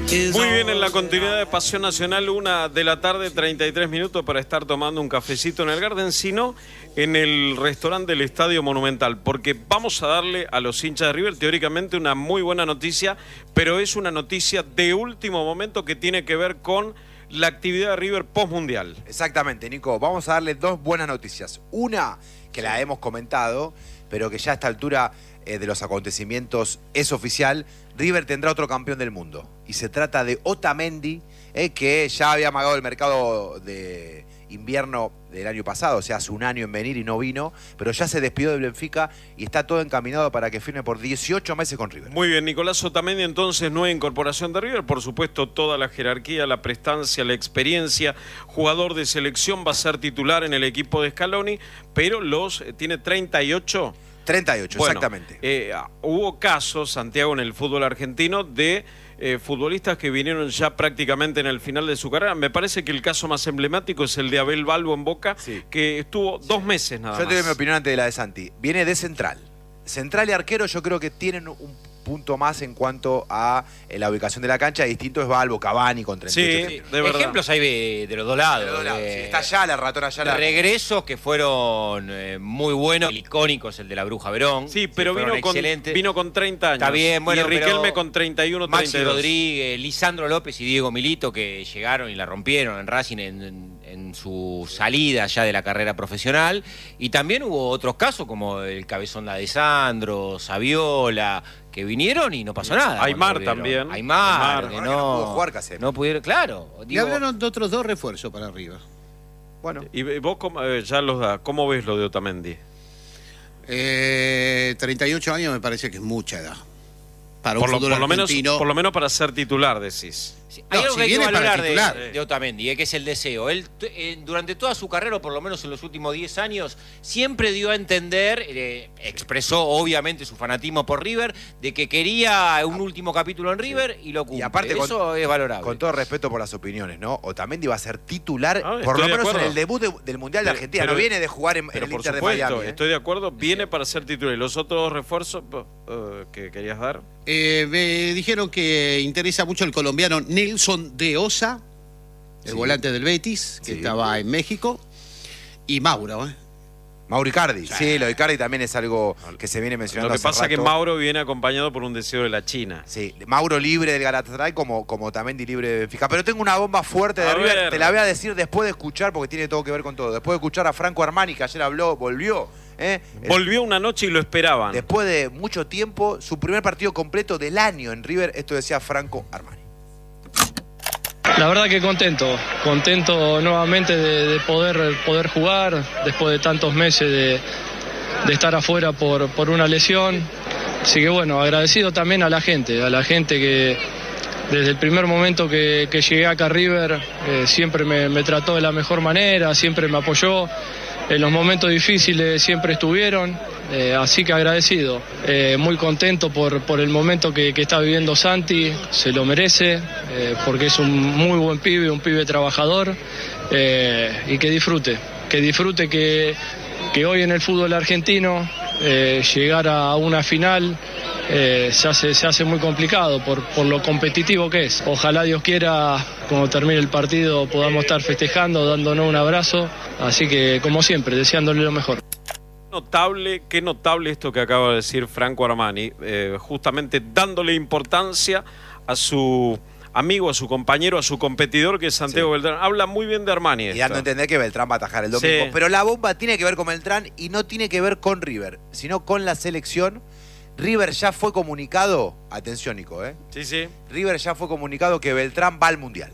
Muy bien, en la continuidad de Pasión Nacional, 1 de la tarde, 33 minutos para estar tomando un cafecito en el Garden, sino en el restaurante del Estadio Monumental, porque vamos a darle a los hinchas de River teóricamente una muy buena noticia, pero es una noticia de último momento que tiene que ver con la actividad de River post-mundial. Exactamente, Nico. Vamos a darle dos buenas noticias. Una, que la hemos comentado, pero que ya a esta altura de los acontecimientos es oficial. River tendrá otro campeón del mundo. Y se trata de Otamendi, que ya había amagado el mercado de invierno del año pasado, o sea, hace un año en venir y no vino, pero ya se despidió del Benfica y está todo encaminado para que firme por 18 meses con River. Muy bien, Nicolás Otamendi, entonces, nueva incorporación de River, por supuesto, toda la jerarquía, la prestancia, la experiencia, jugador de selección, va a ser titular en el equipo de Scaloni, pero tiene 38... 38, bueno, exactamente. Hubo casos, Santiago, en el fútbol argentino de futbolistas que vinieron ya prácticamente en el final de su carrera. Me parece que el caso más emblemático es el de Abel Balbo en Boca, sí, que estuvo 2 meses nada más. Yo te doy mi opinión antes de la de Santi. Viene de central. Central y arquero yo creo que tienen un punto más en cuanto a la ubicación de la cancha. Distinto es Balbo, Cavani con 38. Sí, de verdad. Ejemplos hay de los dos lados. Sí, está Ayala, Ratón Ayala. Regresos que fueron muy buenos, icónicos, el de la Bruja Verón. Sí, pero vino con 30 años. Está bien, bueno, y Riquelme con 31, Maxi 32. Rodríguez, Lisandro López y Diego Milito, que llegaron y la rompieron en Racing en su salida ya de la carrera profesional. Y también hubo otros casos como el Cabezón La de Sandro, Saviola, que vinieron y no pasó nada. Aymar también. Aymar, que no pudo jugar casi. No pudieron, claro. Y hablaron de otros 2 refuerzos para arriba. Bueno. ¿Y vos ya los da? ¿Cómo ves lo de Otamendi? 38 años me parece que es mucha edad. Para un fútbol argentino. Por lo menos para ser titular, decís. Sí, hay algo que hay que valorar de Otamendi, que es el deseo. Él, durante toda su carrera, o por lo menos en los últimos 10 años, siempre dio a entender, expresó obviamente su fanatismo por River, de que quería un último capítulo en River, sí, y lo cumple. Y aparte, eso es valorable. Con todo respeto por las opiniones, ¿no? Otamendi va a ser titular, por lo menos en el debut del Mundial de Argentina. Pero no viene de jugar en el Inter de Miami. Estoy de acuerdo, viene para ser titular. ¿Y los otros refuerzos que querías dar? Me dijeron que interesa mucho el colombiano Nelson de Osa, el volante del Betis, que estaba en México, y Mauro. Mauro Icardi, sí, lo de Icardi también es algo que se viene mencionando. Lo que pasa es que Mauro viene acompañado por un deseo de la China. Sí, Mauro libre del Galatasaray como Otamendi libre de Benfica. Pero tengo una bomba fuerte de River, te la voy a decir después de escuchar, porque tiene todo que ver con todo. Después de escuchar a Franco Armani, que ayer habló, volvió. Volvió una noche y lo esperaban. Después de mucho tiempo, su primer partido completo del año en River, esto decía Franco Armani. La verdad que contento nuevamente de poder jugar después de tantos meses de estar afuera por una lesión. Así que bueno, agradecido también a la gente que desde el primer momento que llegué acá a River siempre me trató de la mejor manera, siempre me apoyó. En los momentos difíciles siempre estuvieron, así que agradecido. Muy contento por el momento que está viviendo Santi, se lo merece, porque es un muy buen pibe, un pibe trabajador, y que disfrute que hoy en el fútbol argentino llegar a una final se hace muy complicado por lo competitivo que es. Ojalá Dios quiera, cuando termine el partido, podamos estar festejando, dándonos un abrazo. Así que, como siempre, deseándole lo mejor. Qué notable esto que acaba de decir Franco Armani, justamente dándole importancia a su amigo, a su compañero, a su competidor, que es Santiago Beltrán. Habla muy bien de Armani. Y dando a entender que Beltrán va a atajar el domingo. Sí. Pero la bomba tiene que ver con Beltrán y no tiene que ver con River, sino con la selección. River ya fue comunicado, atención Nico, Sí. River ya fue comunicado que Beltrán va al Mundial.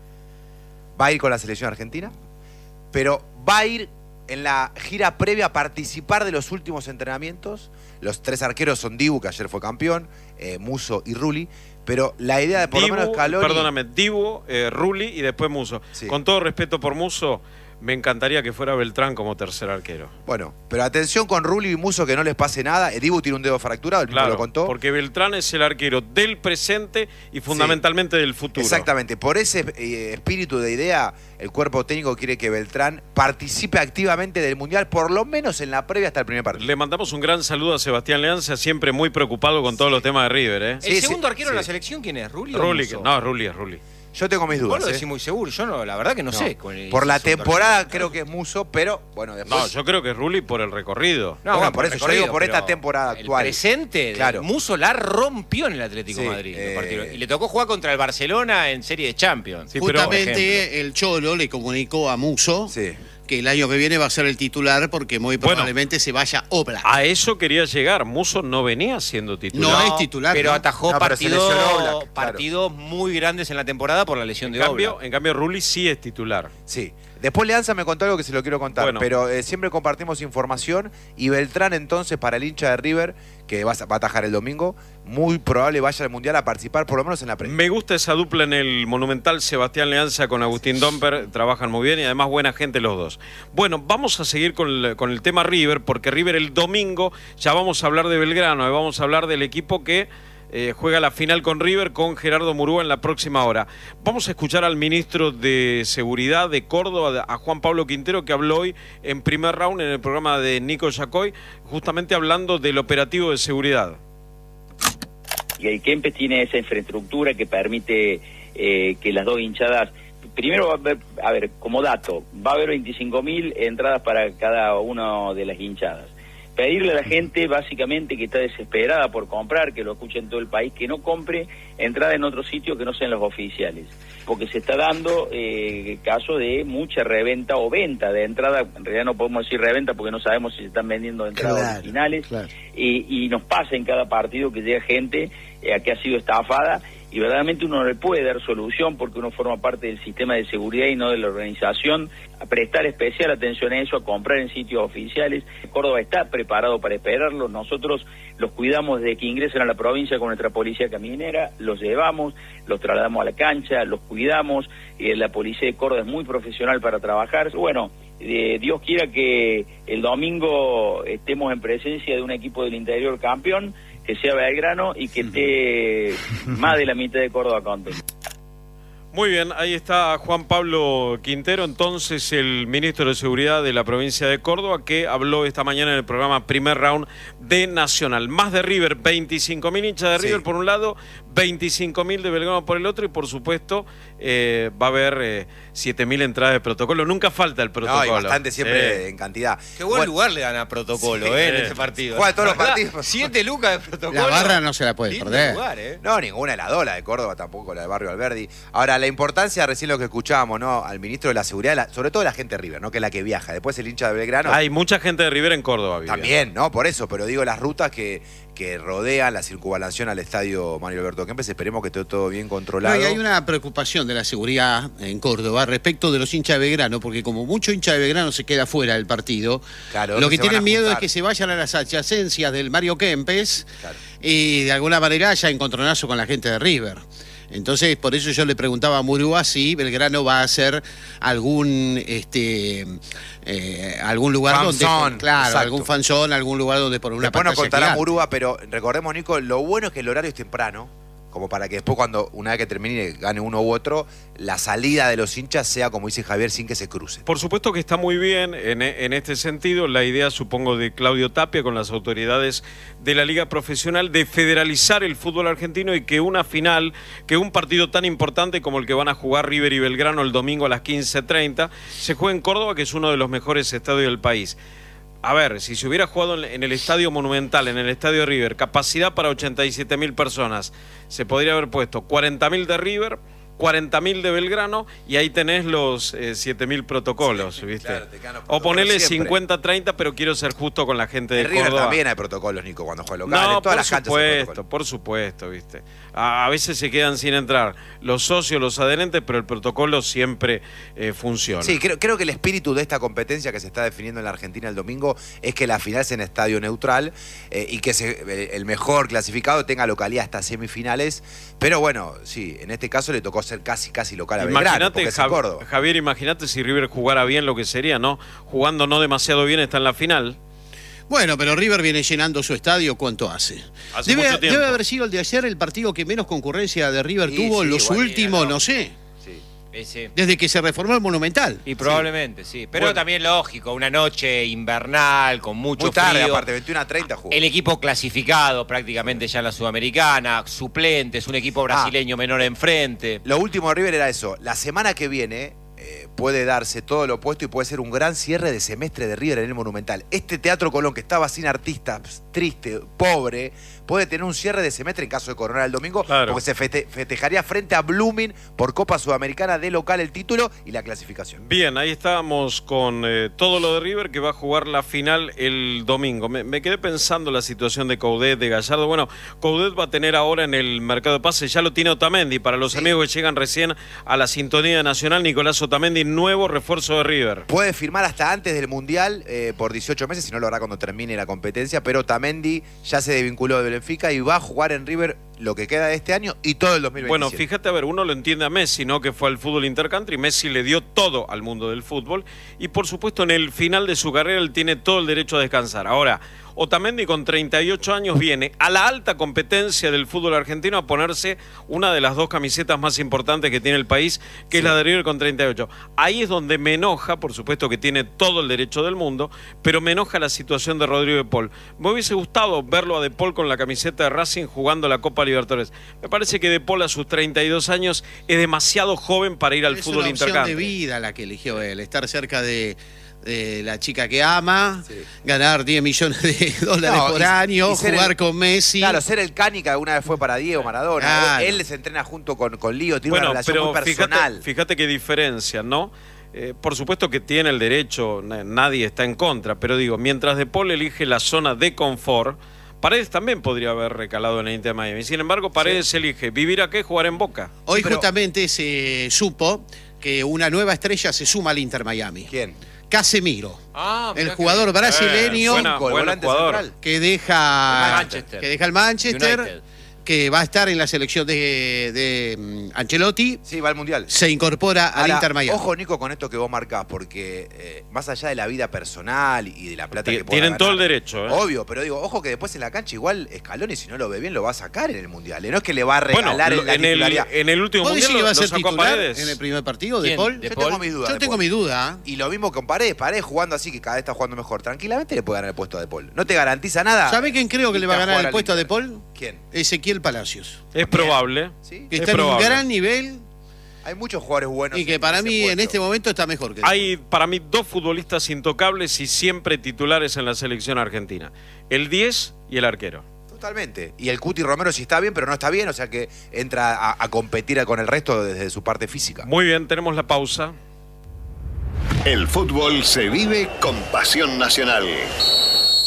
Va a ir con la selección argentina, pero va a ir en la gira previa a participar de los últimos entrenamientos. Los 3 arqueros son Dibu, que ayer fue campeón, Musso y Rulli, pero la idea de por lo menos Scaloni... Perdóname, Dibu, Rulli y después Musso. Sí. Con todo respeto por Musso, me encantaría que fuera Beltrán como tercer arquero. Bueno, pero atención con Rulli y Musso, que no les pase nada. Dibu tiene un dedo fracturado, el mismo lo contó. Porque Beltrán es el arquero del presente y fundamentalmente del futuro. Exactamente, por ese espíritu de idea, el cuerpo técnico quiere que Beltrán participe activamente del Mundial, por lo menos en la previa hasta el primer partido. Le mandamos un gran saludo a Sebastián Leanza, siempre muy preocupado con todos los temas de River. ¿El segundo arquero en la selección quién es? ¿Rulli o Musso? No, Rulli es Rulli. Yo tengo mis dudas. Vos lo decís muy seguro, yo no, la verdad que no sé. Por la temporada creo que es Musso, pero bueno, después... No, yo creo que es Rulli por el recorrido. No, bueno, por eso yo digo por esta temporada actual. El presente, claro. Musso la rompió en el Atlético de Madrid. Y le tocó jugar contra el Barcelona en Serie de Champions. Sí, justamente el Cholo le comunicó a Musso que el año que viene va a ser el titular porque muy probablemente se vaya Oblak. A eso quería llegar. Musso no venía siendo titular. No es titular. Pero atajó partidos muy grandes en la temporada por la lesión de Oblak. En cambio, Rulli sí es titular. Sí. Después Leanza me contó algo que se lo quiero contar, pero siempre compartimos información y Beltrán entonces para el hincha de River, que va a atajar el domingo, muy probable vaya al Mundial a participar por lo menos en la previa. Me gusta esa dupla en el Monumental, Sebastián Leanza con Agustín Domper, trabajan muy bien y además buena gente los dos. Bueno, vamos a seguir con el tema River, porque River el domingo, ya vamos a hablar de Belgrano, vamos a hablar del equipo que juega la final con River, con Gerardo Murúa en la próxima hora. Vamos a escuchar al ministro de Seguridad de Córdoba, a Juan Pablo Quintero, que habló hoy en Primer Round en el programa de Nico Yacoy, justamente hablando del operativo de seguridad. Y el Kempes tiene esa infraestructura que permite que las dos hinchadas... Primero va a haber, como dato, va a haber 25.000 entradas para cada una de las hinchadas. Pedirle a la gente, básicamente, que está desesperada por comprar, que lo escuche en todo el país, que no compre entrada en otros sitios que no sean los oficiales. Porque se está dando caso de mucha reventa o venta de entrada. En realidad no podemos decir reventa porque no sabemos si se están vendiendo entradas originales. Claro. Y nos pasa en cada partido que llega gente que ha sido estafada. Y verdaderamente uno no le puede dar solución porque uno forma parte del sistema de seguridad y no de la organización, a prestar especial atención a eso, a comprar en sitios oficiales. Córdoba está preparado para esperarlos, nosotros los cuidamos desde que ingresan a la provincia con nuestra policía caminera, los llevamos, los trasladamos a la cancha, los cuidamos, la policía de Córdoba es muy profesional para trabajar. Bueno, Dios quiera que el domingo estemos en presencia de un equipo del interior campeón, que sea Belgrano y que esté más de la mitad de Córdoba contento. Muy bien, ahí está Juan Pablo Quintero, entonces el ministro de Seguridad de la provincia de Córdoba, que habló esta mañana en el programa Primer Round de Nacional. Más de River, 25.000 hinchas de River por un lado, 25.000 de Belgrano por el otro y por supuesto va a haber 7.000 entradas de protocolo. Nunca falta el protocolo. No, y bastante siempre en cantidad. Qué buen lugar le dan a protocolo en ese partido. Juega todos los partidos. 7 lucas de protocolo. La barra no se la puede perder. Lugar, No, ninguna de las dos, la de Córdoba tampoco, la de Barrio Alberdi. Ahora, la importancia, recién lo que escuchábamos, ¿no? Al ministro de la Seguridad, sobre todo la gente de River, ¿no? Que es la que viaja. Después el hincha de Belgrano. Hay mucha gente de River en Córdoba. También, ¿no? Por eso, pero digo las rutas que rodean la circunvalación al estadio Mario Alberto Kempes. Esperemos que esté todo bien controlado. No, y hay una preocupación de la seguridad en Córdoba respecto de los hinchas de Belgrano, porque como mucho hincha de Belgrano se queda fuera del partido, lo que tienen miedo es que se vayan a las adyacencias del Mario Kempes y de alguna manera haya encontronazo con la gente de River. Entonces, por eso yo le preguntaba a Murúa si Belgrano va a hacer algún lugar algún fanzón, algún lugar donde por una pantalla después nos contará gigante. Murúa, pero recordemos, Nico, lo bueno es que el horario es temprano, como para que después cuando una vez que termine gane uno u otro, la salida de los hinchas sea, como dice Javier, sin que se cruce. Por supuesto que está muy bien en este sentido la idea, supongo, de Claudio Tapia con las autoridades de la Liga Profesional de federalizar el fútbol argentino y que una final, que un partido tan importante como el que van a jugar River y Belgrano el domingo a las 15:30, se juegue en Córdoba, que es uno de los mejores estadios del país. A ver, si se hubiera jugado en el Estadio Monumental, en el Estadio River, capacidad para 87.000 personas, se podría haber puesto 40.000 de River, 40.000 de Belgrano y ahí tenés los 7.000 protocolos, ¿viste? Claro, o ponele 50-30, pero quiero ser justo con la gente de Córdoba. En River también hay protocolos, Nico, cuando juega local. No, en todas las canchas hay protocolos. por supuesto, ¿viste? A veces se quedan sin entrar los socios, los adherentes, pero el protocolo siempre funciona. Sí, creo que el espíritu de esta competencia que se está definiendo en la Argentina el domingo es que la final sea en estadio neutral y que el mejor clasificado tenga localidad hasta semifinales. Pero bueno, sí, en este caso le tocó ser casi local a Belgrano, porque es en Córdoba. Javier, imagínate si River jugara bien lo que sería, ¿no? Jugando no demasiado bien está en la final. Bueno, pero River viene llenando su estadio, ¿cuánto hace? Debe haber sido el de ayer el partido que menos concurrencia de River tuvo en los últimos, no sé. Sí. Desde que se reformó el Monumental. Y probablemente, sí. Pero también lógico, una noche invernal con mucho muy tarde, frío. Aparte, 21:30 jugó. El equipo clasificado prácticamente ya en la Sudamericana, suplentes, un equipo brasileño menor enfrente. Lo último de River era eso. La semana que viene puede darse todo lo opuesto y puede ser un gran cierre de semestre de River en el Monumental. Este Teatro Colón, que estaba sin artistas, triste, pobre, puede tener un cierre de semestre en caso de coronar el domingo, porque se festejaría frente a Blooming por Copa Sudamericana de local el título y la clasificación. Bien, ahí estábamos con todo lo de River, que va a jugar la final el domingo. Me quedé pensando la situación de Coudet, de Gallardo. Bueno, Coudet va a tener ahora en el mercado de pases, ya lo tiene Otamendi. Para los amigos que llegan recién a la sintonía nacional, Nicolás Otamendi, nuevo refuerzo de River. Puede firmar hasta antes del Mundial por 18 meses, si no lo hará cuando termine la competencia, pero Otamendi ya se desvinculó del Benfica y va a jugar en River lo que queda de este año y todo el 2027. Bueno, fíjate, a ver, uno lo entiende a Messi, ¿no? Que fue al fútbol intercountry. Messi le dio todo al mundo del fútbol y, por supuesto, en el final de su carrera él tiene todo el derecho a descansar. Ahora, Otamendi con 38 años viene a la alta competencia del fútbol argentino a ponerse una de las dos camisetas más importantes que tiene el país, que es la de River con 38. Ahí es donde me enoja, por supuesto que tiene todo el derecho del mundo, pero me enoja la situación de Rodrigo de Paul. Me hubiese gustado verlo a de Paul con la camiseta de Racing jugando la Copa Libertadores. Me parece que de Paul a sus 32 años es demasiado joven para ir al fútbol intercountry. Es una opción de vida la que eligió él, estar cerca de la chica que ama, ganar 10 millones de dólares por año, jugar con Messi. Claro, ser el Cani que alguna vez fue para Diego Maradona. Claro. Él se entrena junto con Lío, tiene una relación muy personal. Fíjate qué diferencia, ¿no? Por supuesto que tiene el derecho, nadie está en contra, pero digo, mientras De Paul elige la zona de confort, Paredes también podría haber recalado en el Inter de Miami. Sin embargo, Paredes elige vivir acá y jugar en Boca. Hoy justamente se supo que una nueva estrella se suma al Inter Miami. ¿Quién? Casemiro, el jugador brasileño buen jugador. que deja el Manchester, United, que va a estar en la selección de Ancelotti. Sí, va al Mundial. Se incorpora al Inter Miami. Ojo, Nico, con esto que vos marcás, porque más allá de la vida personal y de la plata que pueda tienen ganar, todo el derecho. Obvio, pero digo, ojo que después en la cancha igual Scaloni, si no lo ve bien, lo va a sacar en el Mundial. No es que le va a regalar la titularidad. En el último Mundial que va a ser sacó titular Paredes en el primer partido de Paul. Yo tengo mis dudas. Yo tengo mi duda. Y lo mismo con Paredes. Paredes jugando así, que cada vez está jugando mejor. Tranquilamente le puede ganar el puesto a De Paul. No te garantiza nada. ¿Sabe quién creo que le va a ganar el puesto a De Paul? ¿Quién? Ezequiel Palacios. Es probable. ¿Sí? Que está en un gran nivel. Hay muchos jugadores buenos. Y que para mí en este momento está mejor que Hay para mí dos futbolistas intocables y siempre titulares en la selección argentina. El 10 y el arquero. Totalmente. Y el Cuti Romero sí está bien, pero no está bien, o sea que entra a competir con el resto desde su parte física. Muy bien, tenemos la pausa. El fútbol se vive con pasión nacional.